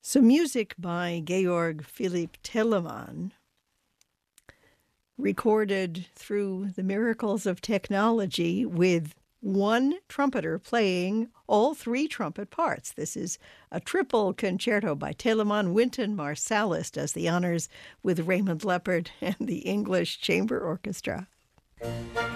So music by Georg Philipp Telemann, recorded through the miracles of technology with one trumpeter playing all three trumpet parts. This is a triple concerto by Telemann. Wynton Marsalis does the honors with Raymond Leppard and the English Chamber Orchestra.